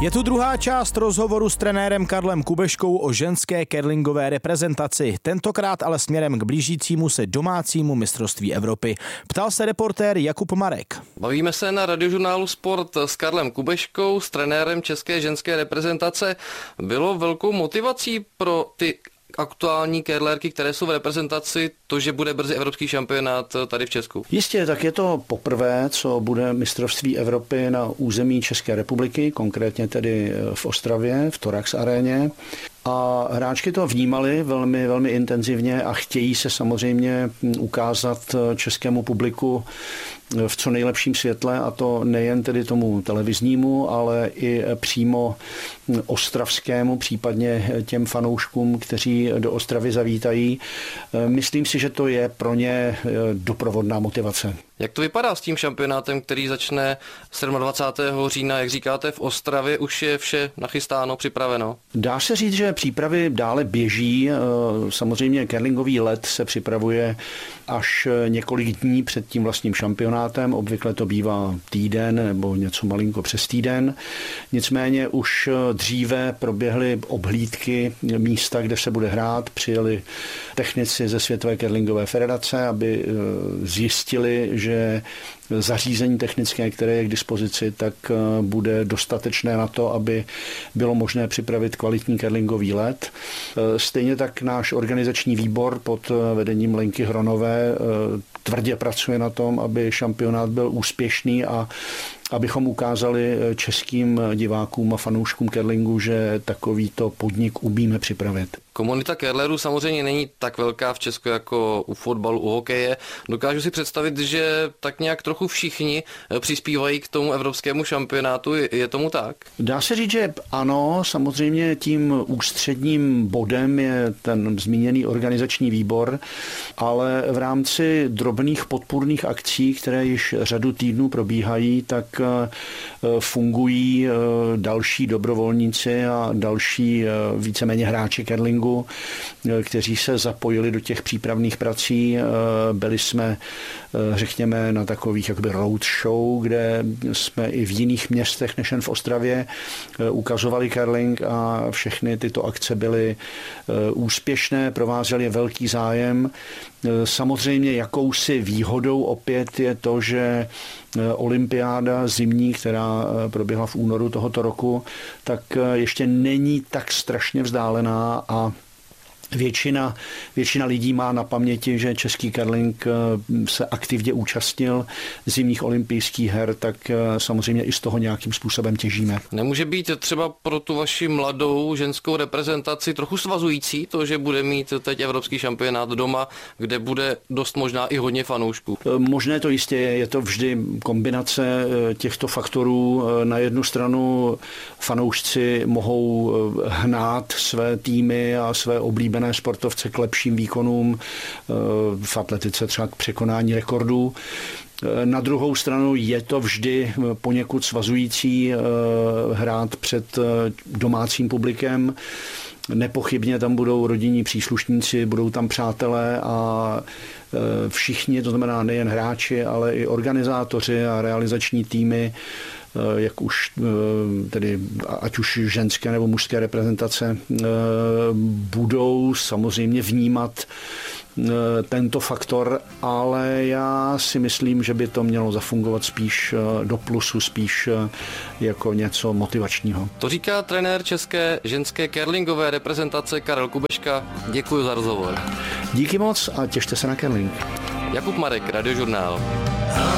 Je tu druhá část rozhovoru s trenérem Karlem Kubeškou o ženské curlingové reprezentaci, tentokrát ale směrem k blížícímu se domácímu mistrovství Evropy. Ptal se reportér Jakub Marek. Bavíme se na Radiožurnálu Sport s Karlem Kubeškou, s trenérem české ženské reprezentace. Bylo velkou motivací pro ty aktuální curlerky, které jsou v reprezentaci, to, že bude brzy evropský šampionát tady v Česku? Jistě, tak je to poprvé, co bude mistrovství Evropy na území České republiky, konkrétně tedy v Ostravě, v Thorax aréně. A hráčky to vnímali velmi, velmi intenzivně a chtějí se samozřejmě ukázat českému publiku v co nejlepším světle, a to nejen tedy tomu televiznímu, ale i přímo ostravskému, případně těm fanouškům, kteří do Ostravy zavítají. Myslím si, že to je pro ně doprovodná motivace. Jak to vypadá s tím šampionátem, který začne 27. října, jak říkáte, v Ostravě? Už je vše nachystáno, připraveno? Dá se říct, že přípravy dále běží. Samozřejmě curlingový let se připravuje až několik dní před tím vlastním šampionátem. Obvykle to bývá týden nebo něco malinko přes týden. Nicméně už dříve proběhly obhlídky místa, kde se bude hrát. Přijeli technici ze Světové curlingové federace, aby zjistili, že zařízení technické, které je k dispozici, tak bude dostatečné na to, aby bylo možné připravit kvalitní curlingový let. Stejně tak náš organizační výbor pod vedením Lenky Hronové tvrdě pracuje na tom, aby šampionát byl úspěšný a abychom ukázali českým divákům a fanouškům curlingu, že takovýto podnik umíme připravit. Komunita curlerů samozřejmě není tak velká v Česku jako u fotbalu, u hokeje. Dokážu si představit, že tak nějak trochu všichni přispívají k tomu evropskému šampionátu. Je tomu tak? Dá se říct, že ano, samozřejmě tím ústředním bodem je ten zmíněný organizační výbor, ale v rámci drobných podpůrných akcí, které již řadu týdnů probíhají, tak fungují další dobrovolníci a další víceméně hráči curlingu, kteří se zapojili do těch přípravných prací. Byli jsme, řekněme, na takových jakoby road show, kde jsme i v jiných městech než jen v Ostravě ukazovali curling a všechny tyto akce byly úspěšné, provázel je velký zájem. Samozřejmě jakousi výhodou opět je to, že olympiáda zimní, která proběhla v únoru tohoto roku, tak ještě není tak strašně vzdálená a Většina lidí má na paměti, že český curling se aktivně účastnil zimních olympijských her, tak samozřejmě i z toho nějakým způsobem těžíme. Nemůže být třeba pro tu vaši mladou ženskou reprezentaci trochu svazující to, že bude mít teď evropský šampionát doma, kde bude dost možná i hodně fanoušků? Možné to jistě je to vždy kombinace těchto faktorů. Na jednu stranu fanoušci mohou hnát své týmy a své oblíbené sportovce k lepším výkonům, v atletice třeba k překonání rekordů. Na druhou stranu je to vždy poněkud svazující hrát před domácím publikem. Nepochybně tam budou rodinní příslušníci, budou tam přátelé a všichni, to znamená nejen hráči, ale i organizátoři a realizační týmy, jak už tedy ať už ženské nebo mužské reprezentace, budou samozřejmě vnímat tento faktor, ale já si myslím, že by to mělo zafungovat spíš do plusu, spíš jako něco motivačního. To říká trenér české ženské curlingové reprezentace Karel Kubeška. Děkuji za rozhovor. Díky moc a těšte se na curling. Jakub Marek, Radiožurnál.